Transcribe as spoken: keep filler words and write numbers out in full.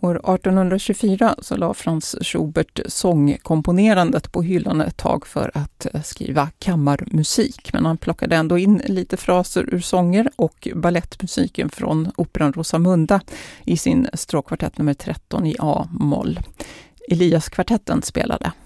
År arton tjugofyra så la Franz Schubert sångkomponerandet på hyllan ett tag för att skriva kammarmusik. Men han plockade ändå in lite fraser ur sånger och ballettmusiken från operan Rosamunda i sin stråkkvartett nummer tretton i A-moll. Elias-kvartetten spelade.